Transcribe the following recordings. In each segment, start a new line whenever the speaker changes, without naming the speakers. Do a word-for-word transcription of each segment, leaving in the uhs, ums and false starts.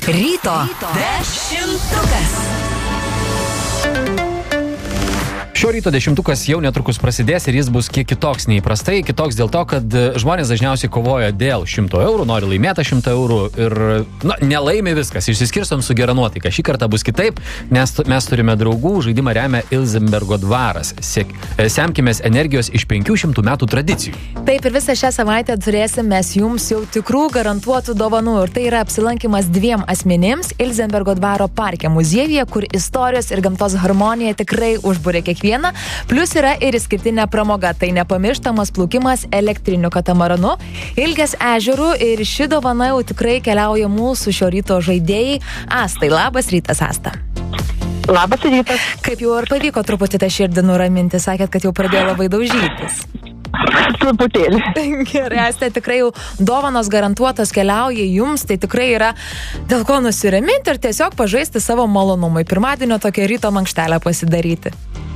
Ryto dešimtukas.
Šio ryto dešimtukas jau netrukus prasidės ir jis bus kiek kitoks neįprastai. Kitoks dėl to, kad žmonės dažniausiai kovoja dėl šimto eurų, nori laimėti šimtą eurų ir na, nelaimi viskas. Išsiskirstom su gera nuotaika. Šį kartą bus kitaip, nes mes turime draugų, žaidimą remia Ilzenbergo dvaras. Siek, semkimės energijos iš penkių šimtų metų tradicijų.
Taip, ir visą šią savaitę turėsim mes jums jau tikrų garantuotų dovanų. Ir tai yra apsilankimas dviem asmenims Ilzenbergo dvaro parke muziejuje, kur istorijos ir gamtos harmonija tikrai užbūrė kiekvieną. Plius yra ir išskirtinė pramoga, tai nepamirštamas plaukimas elektriniu katamaranu, Ilgės ežerų, ir ši dovana jau tikrai keliauja mūsų šio ryto žaidėjai. Astai, labas rytas, Asta.
Labas rytas.
Kaip jau ir pavyko truputį tą širdį nuraminti, sakėt, kad jau pradėjo labai daužytis.
Truputėlį.
Gerai, Asta, tikrai jau dovanos garantuotos keliauja jums, tai tikrai yra dėl ko nusiraminti ir tiesiog pažaisti savo malonumui. Pirmadienio tokią ryto mankštelę pasidaryti.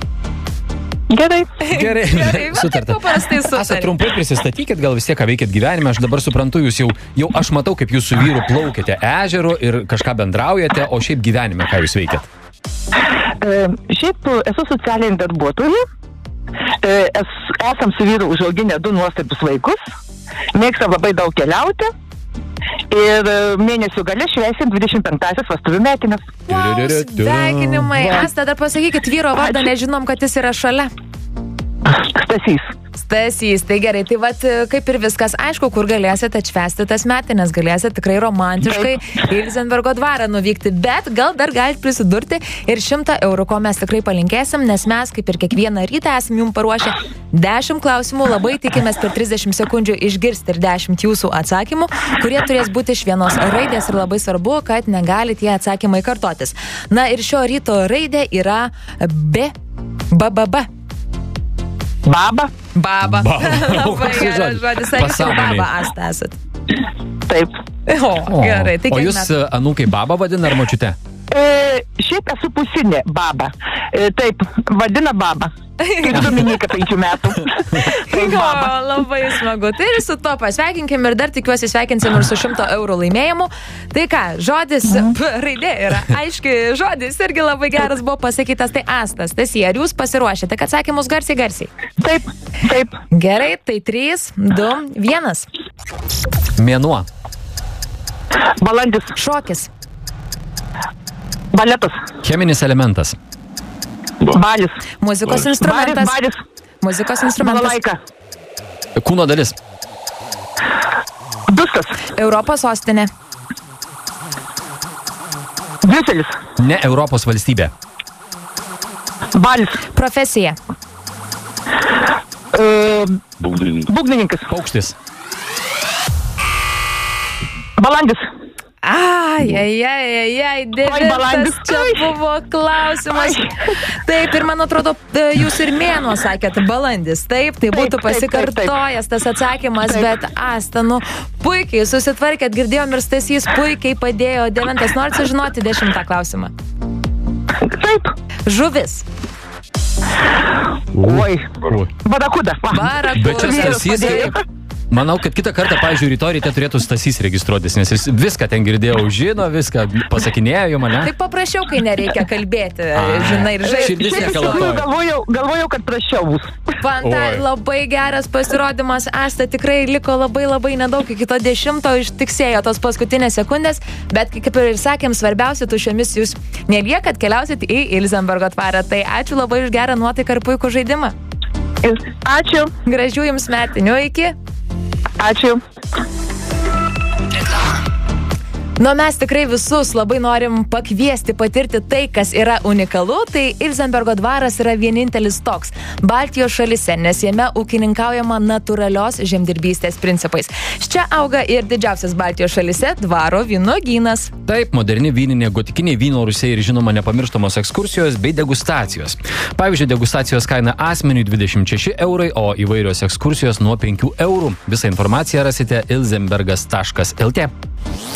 Gerai.
Gerai,
Gerai,
sutarta.
Paprastai sutarta.
Asa, trumpai prisistatykit, gal vis tiek ką veikėt gyvenime. Aš dabar suprantu, jūs jau, jau aš matau, kaip jūs su vyru plaukėte ežeru ir kažką bendraujate, o šiaip gyvenime ką jūs veikėt?
E, šiaip esu socialinė darbuotoja. E, es, esam su vyru užauginę du nuostabius vaikus. Mėgstam labai daug keliauti. Ir mėnesių gale švęsim dvidešimt penktąsias vestuvių metines.
Wow, sveikinimai. Asta, dar pasakykit vyro vardą, nežinom, kad jis yra šalia.
Stasys.
Stasys, tai gerai, tai vat kaip ir viskas aišku, kur galėsite atšvęsti tas metines, galėsite tikrai romantiškai į Ilzenbergo dvarą nuvykti, bet gal dar galite prisidurti ir šimtą eurų, ko mes tikrai palinkėsim, nes mes kaip ir kiekvieną rytą esam jums paruošę dešimt klausimų, labai tikimės per trisdešimt sekundžių išgirsti ir dešimt jūsų atsakymų, kurie turės būti iš vienos raidės ir labai svarbu, kad negali tie atsakymai kartotis. Na ir šio ryto raidė yra B, B, B, B.
Baba.
Baba.
Baba.
Labai geras žodis. Ar jūs jau baba, Asta, esat?
Taip.
O, gerai. Tai
o jūs metų? Anūkai baba vadina ar močiute?
E, šiaip esu pusinė baba. E, taip, vadina baba. Kaip Dominika penkių metų. Taip,
o, labai smagu. Tai ir su to pasveikinkim ir dar tikiuosi sveikinsim ir su šimto eurų laimėjimu. Tai ką, žodis P raidė yra aiški žodis, irgi labai geras buvo pasakytas. Tai Astas, Stasy, ar jūs pasiruošėte, kad atsakymus garsiai garsiai?
Taip, taip.
Gerai, tai trys, du, vienas.
Mėnuo.
Balandis.
Šokis.
Baletas.
Cheminis elementas.
Balis.
Muzikos instrumentas.
Balis.
Muzikos instrumentas.
Balalaika.
Kūno dalis.
Biustas.
Europos sostinė.
Briuselis.
Ne Europos valstybė.
Balis.
Profesija.
E, Būgnininkas.
Paukštis.
Balandis.
Ai, ai, ai, ai, ai, devintas čia buvo klausimas. Taip, ir man atrodo, jūs ir mėnuo sakėt, balandis. Taip, tai būtų pasikartojęs tas atsakymas, bet Asta, nu, puikiai susitvarkėt, girdėjom ir Stasys puikiai padėjo. Devintas, norit sužinoti dešimtą klausimą?
Taip.
Žuvis.
Oi. Barakuda.
Barakuda.
Bet čia Stasys, manau, kad kitą kartą, pavyzdžiui, rytoj ryte turėtų Stasys registruotis, nes jis viską ten girdėjau, žino, viską pasakinėjo mane.
Taip paprašiau, kai nereikia kalbėti, žinai, ir žaisti.
Širdis nekalatoja.
Galvojau, galvojau, kad prašiau bus.
Fanta, labai geras pasirodymas, Asta, tikrai liko labai labai nedaug, iki to dešimto ištiksėjo tos paskutinės sekundės, bet kaip ir sakėm, svarbiausia, tu šiomis jūs neliekat, keliausit į Ilzenbergo dvarą. Tai ačiū labai už gerą nuotaiką ir puikų žaidimą.
Ačiū.
Gražių jums metinių, iki.
Ačiū.
Nu, mes tikrai visus labai norim pakviesti patirti tai, kas yra unikalu, tai Ilzenbergo dvaras yra vienintelis toks Baltijos šalyse, nes jame ūkininkaujama natūralios žemdirbystės principais. Čia auga ir didžiausias Baltijos šalyse dvaro vynuogynas.
Taip, moderni vyninė, gotikiniai vyno rūsiai ir žinoma nepamirštamos ekskursijos bei degustacijos. Pavyzdžiui, degustacijos kaina asmeniui dvidešimt šeši eurai, o įvairios ekskursijos nuo penkių eurų. Visą informaciją rasite ilzenbergas taškas lt.